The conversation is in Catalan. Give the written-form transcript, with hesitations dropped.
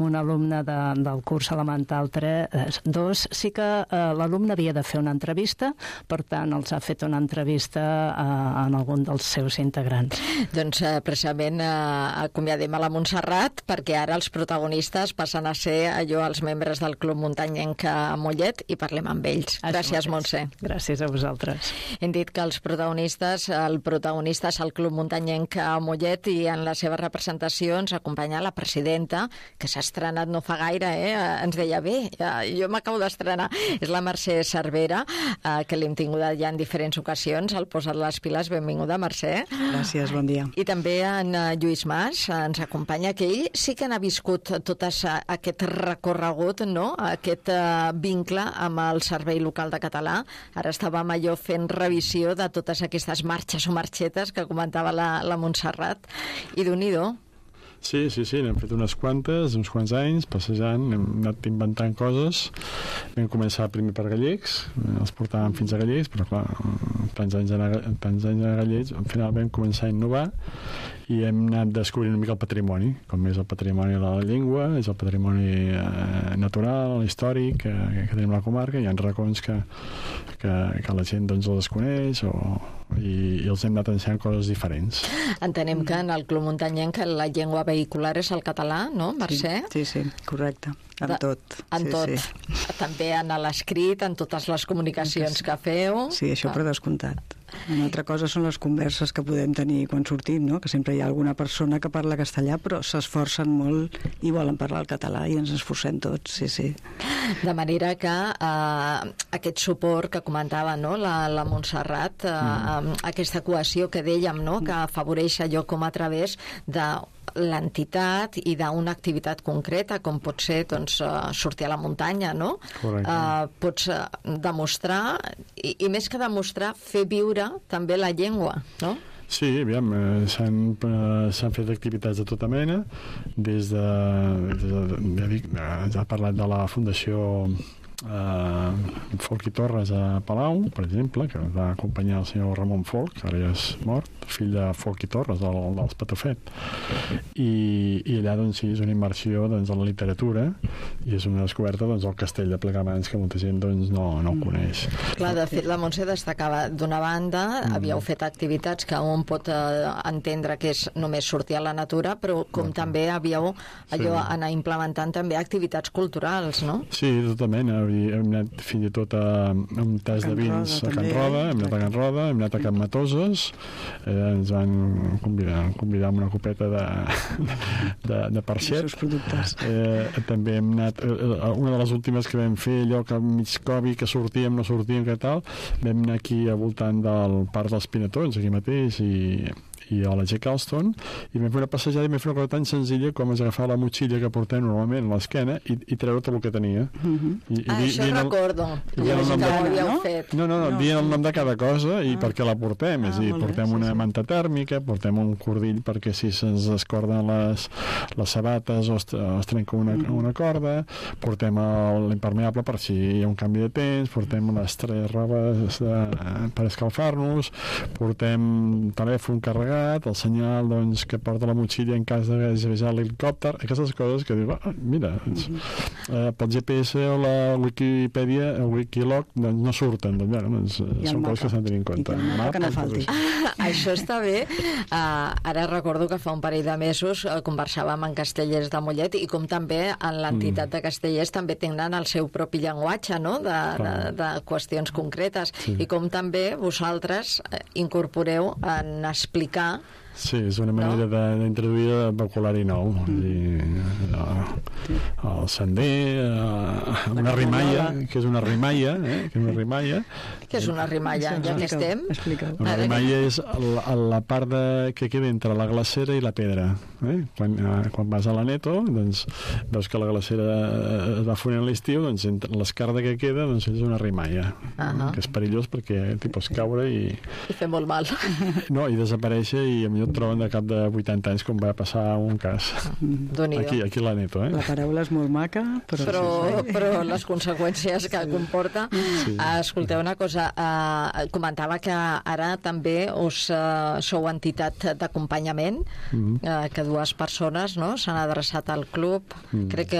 un alumne del curs elemental 2, sí que l'alumne havia de fer una entrevista, per tant, els ha fet una entrevista en algun dels seus integrants. Doncs precisament acomiadem a la Montserrat, perquè ara els protagonistes passen a ser els membres del Club Muntanyenc a Mollet i parlem amb ells. Gràcies, Montse. Gràcies a vosaltres. Hem dit que el protagonista és el Club Muntanyenc a Mollet i en la seva representació ens acompanya la presidenta, que s'ha estrenat no fa gaire, ens deia, bé, jo m'acabo d'estrenar. És la Mercè Cervera, que l'hem tinguda ja en diferents ocasions, al Posa't les piles. Benvinguda, Mercè. Gràcies, bon dia. I també en Lluís Mas ens acompanya, que ell sí que n'ha viscut tot aquest recorregut, no? Aquest vincle amb el Servei Local de Català. Ara estàvem allò fent revisió de totes aquestes marxes o marxetes que comentava la Montserrat. I Déu-n'hi-do. Sí, n'hem fet uns quants anys, passejant, hem anat inventant coses. Vam començar primer per Gallecs, els portàvem fins a Gallecs, però clar, tants anys a Gallecs, al final vam començar a innovar i hem anat descobrint una mica el patrimoni, com és el patrimoni de la llengua, és el patrimoni natural, històric, que tenim a la comarca. Hi ha racons que la gent doncs els desconeix i els hem anat ensenyant coses diferents. Entenem que en el Club Muntanyenc la llengua vehicular és el català, no, Mercè? Sí, correcte. En tot. En tot. També en l'escrit, en totes les comunicacions que feu. Sí, això per descomptat. Una altra cosa són les converses que podem tenir quan sortim, no? Que sempre hi ha alguna persona que parla castellà però s'esforcen molt i volen parlar el català i ens esforcem tots, sí. De manera que aquest suport que comentava, no? la Montserrat, aquesta cohesió que dèiem, no? Que afavoreix allò com a través de l'entitat i d'una activitat concreta, com pot ser sortir a la muntanya, no? Pots demostrar, i més que demostrar, fer viure també la llengua, no? Sí, aviam, s'han fet activitats de tota mena, ja ha parlat de la Fundació Folch i Torres a Palau, per exemple, que va acompanyar el senyor Ramon Folch, que ara ja és mort, fill de Folch i Torres, dels Patufet, i allà doncs sí, és una immersió en la literatura i és una descoberta del castell de Plegamans, que molta gent no ho coneix. Clar, de fet la Montse destacava, d'una banda havíeu fet activitats que un pot entendre que és només sortir a la natura, però com també havíeu anar implementant també activitats culturals, no? Sí, de tota mena. Hem anat fins i tot a un tast de vins a Can Roda, hem anat a Can Roda, hem anat a Can Matoses, ens van convidar amb una copeta de parxet. També hem anat, una de les últimes que vam fer, allò que mig Covid, que sortíem, no sortíem, que tal, vam anar aquí al voltant del Parc dels Pinatons, aquí mateix, i a la G. Calston, i vam fer una passejada i vam fer una cosa tan senzilla com és agafar la motxilla que portem normalment a l'esquena i treure tot el que tenia. Això recordo, que ho havíeu fet. No, dient el nom de cada cosa i per què la portem, és a dir, portem una manta tèrmica, portem un cordill perquè si se'ns descorden les sabates o es trenca una corda, portem l'impermeable per si hi ha un canvi de temps, portem les 3 robes per escalfar-nos, portem telèfon carregat, el senyal que porta la motxilla en cas de desviar l'helicòpter, aquestes coses que diu, mira, pel GPS o la Wikipedia, el Wikilog, no surten, són coses que s'han de tenir en compte. Això està bé. Ara recordo que fa un parell de mesos conversàvem en Castellers de Mollet i com també en l'entitat de Castellers també tenen el seu propi llenguatge, no? De qüestions concretes, i com també vosaltres incorporeu en explicar. Sí, és una manera d'introduir el vocabulari nou. El sender, una rimalla, que és una rimalla, Què és una rimalla, ja que estem? Una rimalla és la part que queda entre la glacera i la pedra. Quan vas a l'Aneto, doncs veus que la glacera es va fonent a l'estiu, doncs entre l'escarda que queda és una rimalla, que és perillós perquè t'hi pots caure i fer molt mal. No, i desaparèixer i potser et troben de cap de 80 anys, com va passar un cas. Aquí a l'Aneto. La paraula és molt maca, però les conseqüències que comporta. Sí. Escolteu una cosa, comentava que ara també sou entitat d'acompanyament, que 2 persones, no?, s'han adreçat al club. Crec que